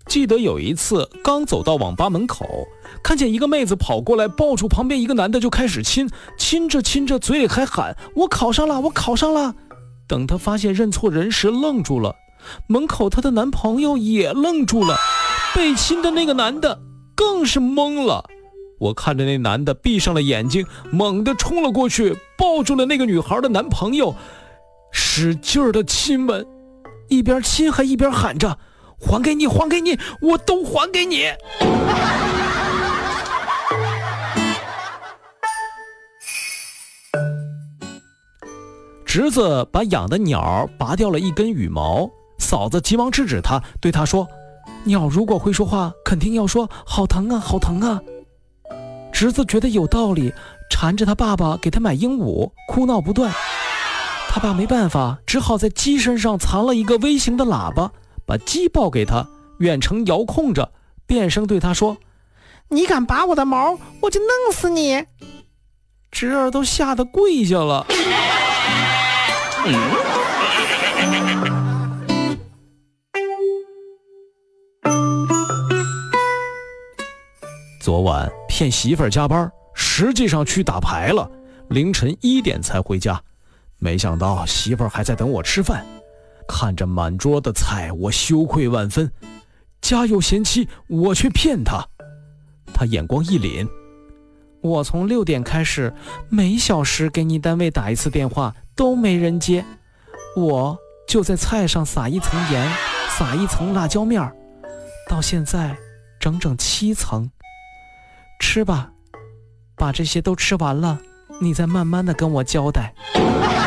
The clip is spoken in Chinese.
记得有一次刚走到网吧门口，看见一个妹子跑过来抱住旁边一个男的就开始亲，亲着亲着嘴里还喊我考上了，我考上了。等她发现认错人时愣住了，门口她的男朋友也愣住了，被亲的那个男的更是懵了。我看着那男的闭上了眼睛，猛地冲了过去，抱住了那个女孩的男朋友，使劲的亲吻，一边亲还一边喊着还给你，还给你，我都还给你。侄子把养的鸟拔掉了一根羽毛，嫂子急忙制止他，对他说，鸟如果会说话，肯定要说好疼啊，好疼啊。侄子觉得有道理，缠着他爸爸给他买鹦鹉，哭闹不断。他爸没办法，只好在鸡身上藏了一个微型的喇叭，把鸡抱给他，远程遥控着，变声对他说，你敢拔我的毛，我就弄死你。侄儿都吓得跪下了。昨晚骗媳妇儿加班，实际上去打牌了，凌晨1点才回家。没想到媳妇儿还在等我吃饭，看着满桌的菜，我羞愧万分。家有贤妻，我却骗她。她眼光一凛，我从6点开始，每小时给你单位打一次电话，都没人接，我就在菜上撒一层盐，撒一层辣椒面，到现在整整7层。吃吧，把这些都吃完了，你再慢慢的跟我交代。